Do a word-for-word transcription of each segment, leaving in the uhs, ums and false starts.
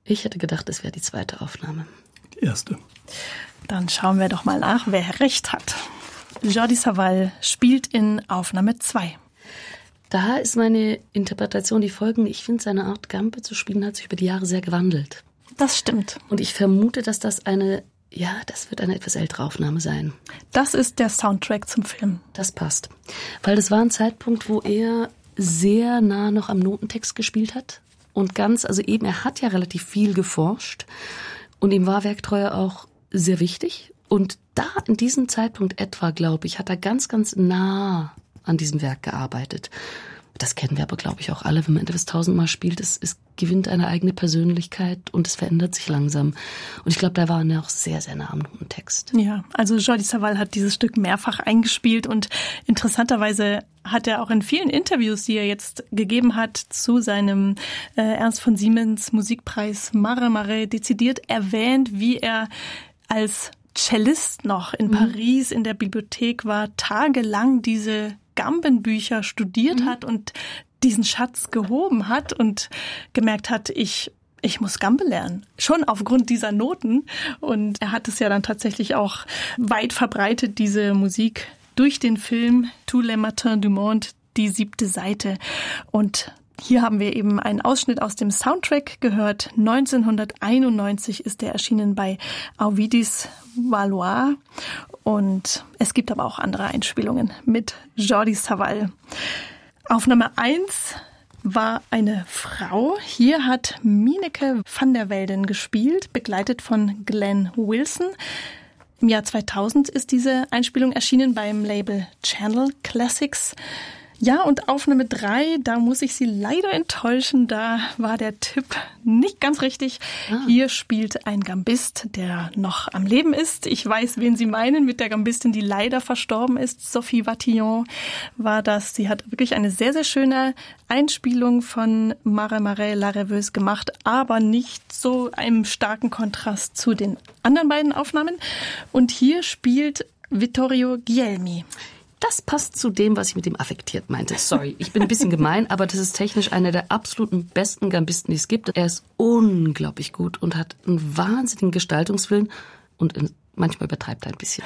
Ich hätte gedacht, es wäre die zweite Aufnahme. Die erste. Dann schauen wir doch mal nach, wer recht hat. Jordi Savall spielt in Aufnahme zwei. Da ist meine Interpretation die folgende. Ich finde, seine Art, Gambe zu spielen, hat sich über die Jahre sehr gewandelt. Das stimmt. Und ich vermute, dass das eine, ja, das wird eine etwas ältere Aufnahme sein. Das ist der Soundtrack zum Film. Das passt. Weil das war ein Zeitpunkt, wo er sehr nah noch am Notentext gespielt hat. Und ganz, also eben, er hat ja relativ viel geforscht. Und ihm war Werktreue auch sehr wichtig. Und da, in diesem Zeitpunkt etwa, glaube ich, hat er ganz, ganz nah an diesem Werk gearbeitet. Das kennen wir aber, glaube ich, auch alle, wenn man etwas tausendmal spielt. Es, es gewinnt eine eigene Persönlichkeit und es verändert sich langsam. Und ich glaube, da war er auch sehr, sehr nah am Notentext. Ja, also Jordi Savall hat dieses Stück mehrfach eingespielt und interessanterweise hat er auch in vielen Interviews, die er jetzt gegeben hat, zu seinem äh, Ernst von Siemens Musikpreis Mare Mare dezidiert erwähnt, wie er als Cellist noch in Paris in der Bibliothek war, tagelang diese Gambenbücher studiert mhm. hat und diesen Schatz gehoben hat und gemerkt hat, ich ich muss Gambe lernen. Schon aufgrund dieser Noten. Und er hat es ja dann tatsächlich auch weit verbreitet, diese Musik, durch den Film Tous les matins du monde, die siebte Seite. Und hier haben wir eben einen Ausschnitt aus dem Soundtrack gehört. neunzehnhunderteinundneunzig ist der erschienen bei Auvidis Valois. Und es gibt aber auch andere Einspielungen mit Jordi Savall. Aufnahme eins war eine Frau. Hier hat Mineke van der Welden gespielt, begleitet von Glenn Wilson. Im Jahr zweitausend ist diese Einspielung erschienen beim Label Channel Classics. Ja, und Aufnahme drei, da muss ich Sie leider enttäuschen, da war der Tipp nicht ganz richtig. Ah. Hier spielt ein Gambist, der noch am Leben ist. Ich weiß, wen Sie meinen mit der Gambistin, die leider verstorben ist. Sophie Vatillon war das. Sie hat wirklich eine sehr, sehr schöne Einspielung von Mare Mare la Rêveuse gemacht, aber nicht so einem starken Kontrast zu den anderen beiden Aufnahmen. Und hier spielt Vittorio Guglielmi. Das passt zu dem, was ich mit dem affektiert meinte. Sorry, ich bin ein bisschen gemein, aber das ist technisch einer der absoluten besten Gambisten, die es gibt. Er ist unglaublich gut und hat einen wahnsinnigen Gestaltungswillen und manchmal übertreibt er ein bisschen.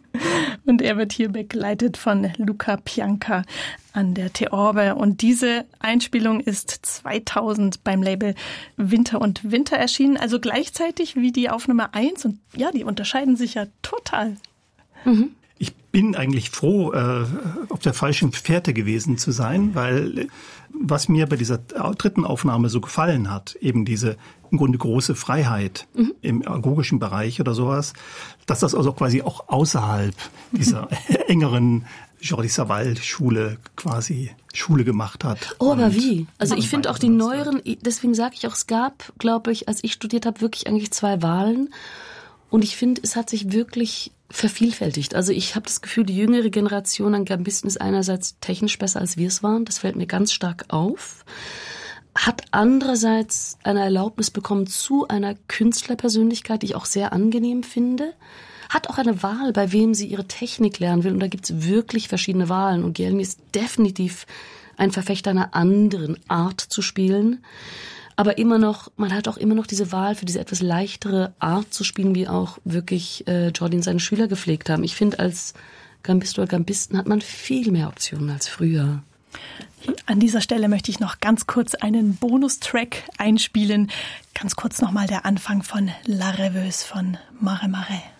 Und er wird hier begleitet von Luca Pianca an der Theorbe. Und diese Einspielung ist zweitausend beim Label Winter und Winter erschienen, also gleichzeitig wie die Aufnahme eins. Und ja, die unterscheiden sich ja total. Mhm. Ich bin eigentlich froh, äh, auf der falschen Fährte gewesen zu sein, weil was mir bei dieser dritten Aufnahme so gefallen hat, eben diese im Grunde große Freiheit mhm. im agogischen Bereich oder sowas, dass das also quasi auch außerhalb dieser engeren Jordi Savall-Schule quasi Schule gemacht hat. Oh, aber wie? Also ich finde auch die neueren, deswegen sage ich auch, es gab, glaube ich, als ich studiert habe, wirklich eigentlich zwei Wahlen. Und ich finde, es hat sich wirklich vervielfältigt. Also ich habe das Gefühl, die jüngere Generation an Gambisten ist einerseits technisch besser, als wir es waren. Das fällt mir ganz stark auf. Hat andererseits eine Erlaubnis bekommen zu einer Künstlerpersönlichkeit, die ich auch sehr angenehm finde. Hat auch eine Wahl, bei wem sie ihre Technik lernen will. Und da gibt es wirklich verschiedene Wahlen. Und Guglielmi ist definitiv ein Verfechter einer anderen Art zu spielen. Aber immer noch, man hat auch immer noch diese Wahl für diese etwas leichtere Art zu spielen, wie auch wirklich äh, Jordi und seine Schüler gepflegt haben. Ich finde, als Gambist oder Gambisten hat man viel mehr Optionen als früher. An dieser Stelle möchte ich noch ganz kurz einen Bonustrack einspielen. Ganz kurz nochmal der Anfang von La Rêveuse von Mare Mare.